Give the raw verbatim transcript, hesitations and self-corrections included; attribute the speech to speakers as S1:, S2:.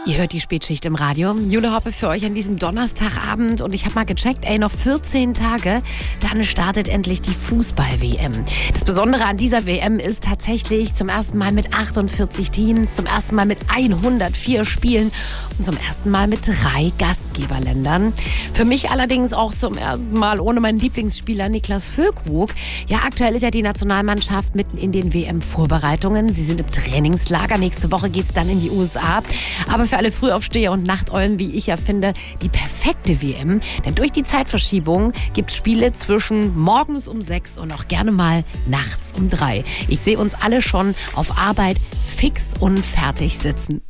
S1: Ihr hört die Spätschicht im Radio. Jule Hoppe für euch an diesem Donnerstagabend. Und ich habe mal gecheckt, ey, noch vierzehn Tage, dann startet endlich die Fußball-W M. Das Besondere an dieser W M ist tatsächlich zum ersten Mal mit achtundvierzig Teams, zum ersten Mal mit hundertvier Spielen und zum ersten Mal mit drei Gastgeberländern. Für mich allerdings auch zum ersten Mal ohne meinen Lieblingsspieler Niklas Füllkrug. Ja, aktuell ist ja die Nationalmannschaft mitten in den W M-Vorbereitungen. Sie sind im Trainingslager. Nächste Woche geht's dann in die U S A. Aber für alle Frühaufsteher und Nachteulen, wie ich ja finde, die perfekte W M. Denn durch die Zeitverschiebung gibt es Spiele zwischen morgens um sechs und auch gerne mal nachts um drei. Ich sehe uns alle schon auf Arbeit fix und fertig sitzen.